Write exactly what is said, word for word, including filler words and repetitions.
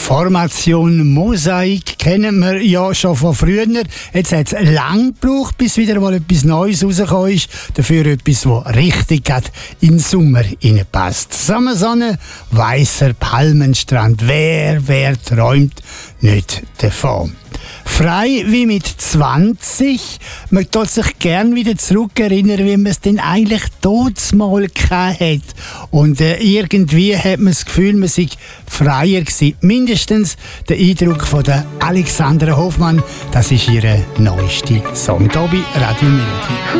Formation Mosaik kennen wir ja schon von früher. Jetzt hat es lang gebraucht, bis wieder mal etwas Neues rausgekommen ist. Dafür etwas, das richtig in den Sommer reinpasst. Sommersonne, weißer Palmenstrand. Wer, wer träumt nicht davon? Frei wie mit zwanzig. Man tut sich gern wieder zurückerinnern, wie man es denn eigentlich dort mal hatte. Und äh, irgendwie hat man das Gefühl, man sei freier gewesen. Mindestens der Eindruck von der Alexandra Hofmann. Das ist ihre neueste Song. Hier bei Radio Melodie.